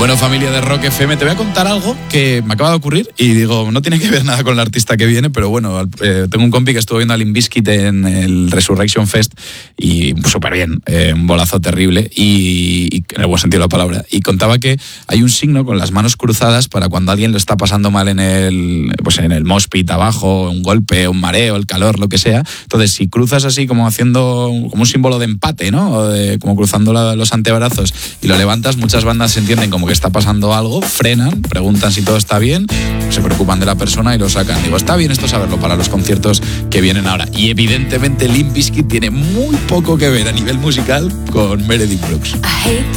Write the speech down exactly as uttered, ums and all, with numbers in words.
Bueno, familia de Rock F M, te voy a contar algo que me acaba de ocurrir y digo, no tiene que ver nada con el artista que viene, pero bueno, eh, tengo un compi que estuvo viendo a Limp Bizkit en el Resurrection Fest y súper bien, eh, un bolazo terrible y, y en el buen sentido de la palabra, y contaba que hay un signo con las manos cruzadas para cuando alguien lo está pasando mal en el, pues en el mosh pit abajo, un golpe, un mareo, el calor, lo que sea. Entonces, si cruzas así como haciendo como un símbolo de empate, ¿no? O de, como cruzando la, los antebrazos y lo levantas, muchas bandas se entienden como que está pasando algo, frenan, preguntan si todo está bien, se preocupan de la persona y lo sacan. Digo, está bien esto saberlo para los conciertos que vienen ahora. Y evidentemente Limp Bizkit tiene muy poco que ver a nivel musical con Meredith Brooks.